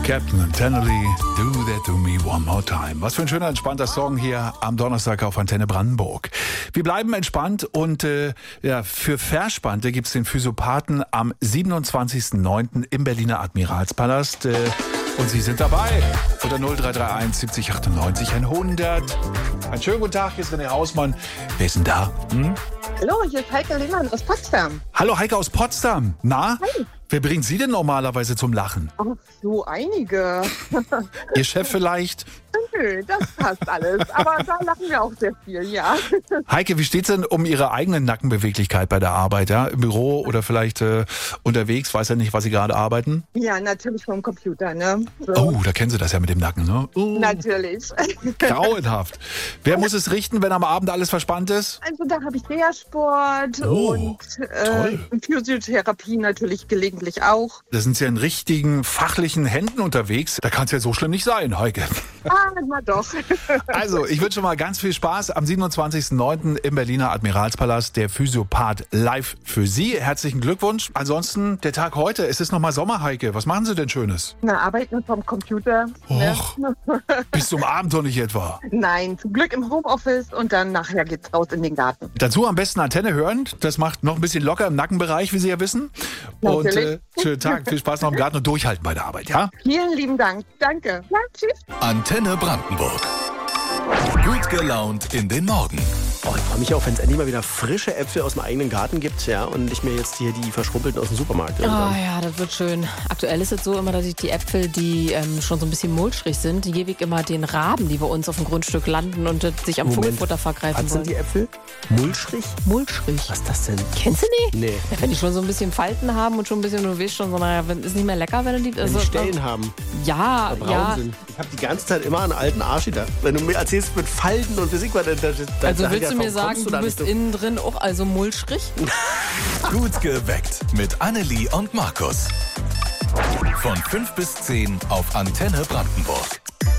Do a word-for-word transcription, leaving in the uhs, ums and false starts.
Captain Antonelli, Do That To Me One More Time. Was für ein schöner, entspannter Song hier am Donnerstag auf Antenne Brandenburg. Wir bleiben entspannt und äh, ja, für Verspannte gibt es den Physiopathen am siebenundzwanzigsten neunten im Berliner Admiralspalast. Äh, und Sie sind dabei. Unter null drei drei eins siebzig achtundneunzig hundert. Einen schönen guten Tag, hier ist René Hausmann. Wer ist denn da? Hm? Hallo, hier ist Heike Lehmann aus Potsdam. Hallo Heike aus Potsdam. Na? Hi. Wer bringt Sie denn normalerweise zum Lachen? Ach, so einige. Ihr Chef vielleicht? Nö, das passt alles. Aber da lachen wir auch sehr viel, ja. Heike, wie steht's denn um Ihre eigene Nackenbeweglichkeit bei der Arbeit? Ja? Im Büro oder vielleicht äh, unterwegs? Weiß ja nicht, was Sie gerade arbeiten? Ja, natürlich vom Computer, ne? So. Oh, da kennen Sie das ja mit dem Nacken, ne? Uh, Natürlich. grauenhaft. Wer muss es richten, wenn am Abend alles verspannt ist? Also da habe ich Reha-Sport Oh, und toll. äh, Physiotherapie natürlich gelegentlich auch. Da sind Sie ja in richtigen fachlichen Händen unterwegs. Da kann es ja so schlimm nicht sein, Heike. Ah, na doch. Also, ich wünsche mal ganz viel Spaß am siebenundzwanzigsten neunten im Berliner Admiralspalast. Der Physiopath live für Sie. Herzlichen Glückwunsch. Ansonsten, der Tag heute, es ist nochmal Sommer, Heike. Was machen Sie denn Schönes? Na, arbeiten vom Computer. Ne? Och, bis zum Abend doch nicht etwa. Nein, zum Glück im Homeoffice und dann nachher geht's raus in den Garten. Dazu am besten Antenne hören. Das macht noch ein bisschen locker im Nackenbereich, wie Sie ja wissen. Und Natürlich. äh, schönen Tag, viel Spaß noch im Garten und durchhalten bei der Arbeit, ja? Vielen lieben Dank. Danke. Ja, tschüss. Antenne Brandenburg. Gut gelaunt in den Morgen. Oh, ich freue mich auch, wenn es endlich mal wieder frische Äpfel aus dem eigenen Garten gibt, ja, und nicht mehr jetzt hier die verschrumpelten aus dem Supermarkt. Oh ja, das wird schön. Aktuell ist es so immer, dass ich die Äpfel, die ähm, schon so ein bisschen mulchrig sind, die gebe ich immer den Raben, die bei uns auf dem Grundstück landen und äh, sich am Moment. Vogelfutter vergreifen Was wollen. sind die Äpfel? Mulchrig? Mulchrig. Was ist das denn? Kennst du nicht? Nee. Ja, wenn die schon so ein bisschen Falten haben und schon ein bisschen, du weißt schon, so, naja, wenn- ist nicht mehr lecker, wenn du die... Wenn Also, die Stellen haben, ja, braun ja. sind. Ich habe die ganze Zeit immer einen alten Arsch hinter. Wenn du mir erzählst mit Falten und Physik, dann, dann, dann Also sag ich, willst ja, du mir warum sagen, kommst du da bist nicht innen drin auch also mulchrig? Gut geweckt mit Annelie und Markus. Von fünf bis zehn auf Antenne Brandenburg.